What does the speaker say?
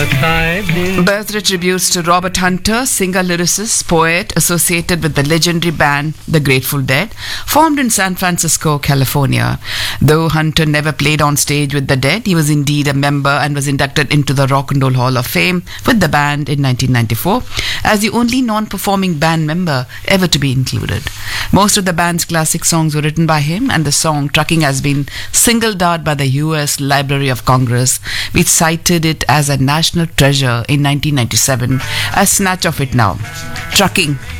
Birthday tributes to Robert Hunter, singer, lyricist, poet associated with the legendary band The Grateful Dead, formed in San Francisco, California. Though Hunter never played on stage with the Dead, he was indeed a member and was inducted into the Rock and Roll Hall of Fame with the band in 1994 as the only non-performing band member ever to be included. Most of the band's classic songs were written by him, and the song Trucking has been singled out by the US Library of Congress, which cited it as a national treasure in 1997. A snatch of it now. Trucking